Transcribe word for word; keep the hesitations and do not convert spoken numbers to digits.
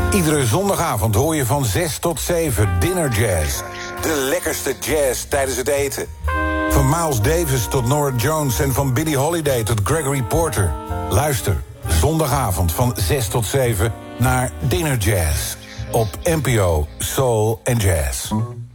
Iedere zondagavond hoor je van zes tot zeven Dinner Jazz. De lekkerste jazz tijdens het eten. Van Miles Davis tot Norah Jones en van Billie Holiday tot Gregory Porter. Luister, zondagavond van zes tot zeven naar Dinner Jazz. Op N P O Soul and Jazz.